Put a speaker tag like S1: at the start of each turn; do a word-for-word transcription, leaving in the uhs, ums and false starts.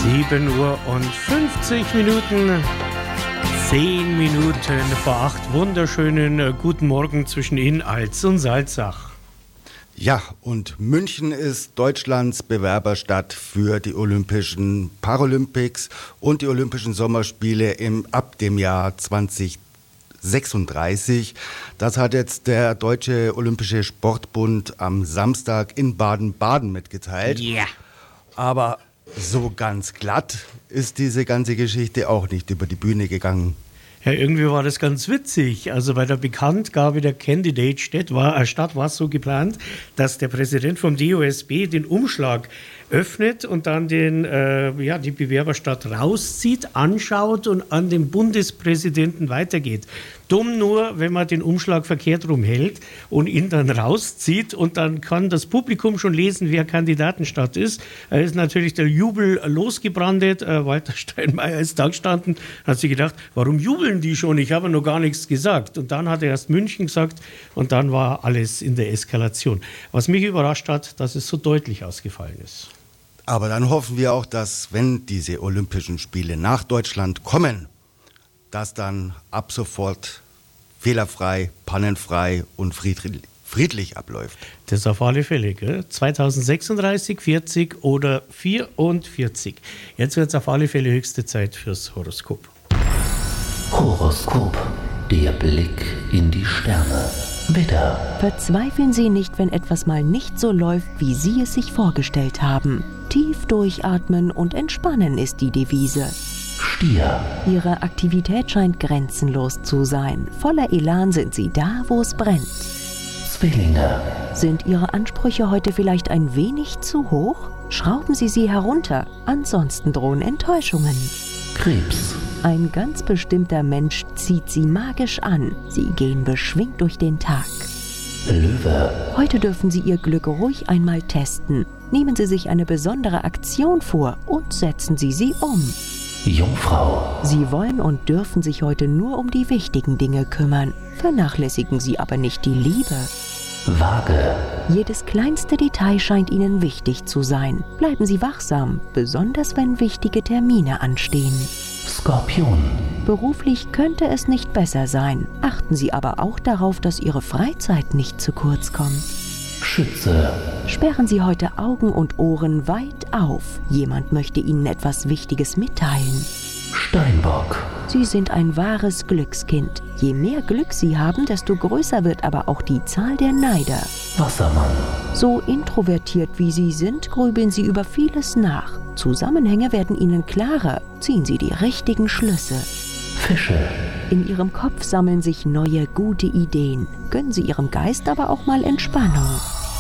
S1: sieben Uhr und fünfzig Minuten, zehn Minuten vor acht. Wunderschönen äh, guten Morgen zwischen Ihnen, Alz und Salzach.
S2: Ja, und München ist Deutschlands Bewerberstadt für die Olympischen Paralympics und die Olympischen Sommerspiele im, ab dem Jahr zwanzig sechsunddreißig. Das hat jetzt der Deutsche Olympische Sportbund am Samstag in Baden-Baden mitgeteilt.
S1: Ja. Yeah.
S2: Aber so ganz glatt ist diese ganze Geschichte auch nicht über die Bühne gegangen.
S1: Ja, irgendwie war das ganz witzig. Also bei der Bekanntgabe der Candidate Stadt war, äh, Stadt war es so geplant, dass der Präsident vom D O S B den Umschlag öffnet und dann den, äh, ja, die Bewerberstadt rauszieht, anschaut und an den Bundespräsidenten weitergeht. Dumm nur, wenn man den Umschlag verkehrt rumhält und ihn dann rauszieht und dann kann das Publikum schon lesen, wer Kandidatenstadt ist. Da ist natürlich der Jubel losgebrandet. Äh, Walter Steinmeier ist da gestanden, hat sich gedacht, warum jubeln die schon? Ich habe noch gar nichts gesagt. Und dann hat er erst München gesagt und dann war alles in der Eskalation. Was mich überrascht hat, dass es so deutlich ausgefallen ist.
S2: Aber dann hoffen wir auch, dass, wenn diese Olympischen Spiele nach Deutschland kommen, dass dann ab sofort fehlerfrei, pannenfrei und friedlich, friedlich abläuft.
S1: Das auf alle Fälle, gell? zwanzig sechsunddreißig, vierzig oder vierundvierzig. Jetzt wird es auf alle Fälle höchste Zeit fürs Horoskop.
S3: Horoskop, der Blick in die Sterne. Widder.
S4: Verzweifeln Sie nicht, wenn etwas mal nicht so läuft, wie Sie es sich vorgestellt haben. Tief durchatmen und entspannen ist die Devise.
S3: Stier.
S4: Ihre Aktivität scheint grenzenlos zu sein. Voller Elan sind Sie da, wo es brennt.
S3: Zwillinge.
S4: Sind Ihre Ansprüche heute vielleicht ein wenig zu hoch? Schrauben Sie sie herunter, ansonsten drohen Enttäuschungen.
S3: Krebs.
S4: Ein ganz bestimmter Mensch zieht Sie magisch an. Sie gehen beschwingt durch den Tag.
S3: Löwe.
S4: Heute dürfen Sie Ihr Glück ruhig einmal testen. Nehmen Sie sich eine besondere Aktion vor und setzen Sie sie um.
S3: Jungfrau.
S4: Sie wollen und dürfen sich heute nur um die wichtigen Dinge kümmern. Vernachlässigen Sie aber nicht die Liebe.
S3: Waage.
S4: Jedes kleinste Detail scheint Ihnen wichtig zu sein. Bleiben Sie wachsam, besonders wenn wichtige Termine anstehen.
S3: Skorpion.
S4: Beruflich könnte es nicht besser sein. Achten Sie aber auch darauf, dass Ihre Freizeit nicht zu kurz kommt.
S3: Schütze.
S4: Sperren Sie heute Augen und Ohren weit auf. Jemand möchte Ihnen etwas Wichtiges mitteilen.
S3: Steinbock.
S4: Sie sind ein wahres Glückskind. Je mehr Glück Sie haben, desto größer wird aber auch die Zahl der Neider.
S3: Wassermann.
S4: So introvertiert wie Sie sind, grübeln Sie über vieles nach. Zusammenhänge werden Ihnen klarer. Ziehen Sie die richtigen Schlüsse.
S3: Fische.
S4: In Ihrem Kopf sammeln sich neue, gute Ideen. Gönnen Sie Ihrem Geist aber auch mal Entspannung.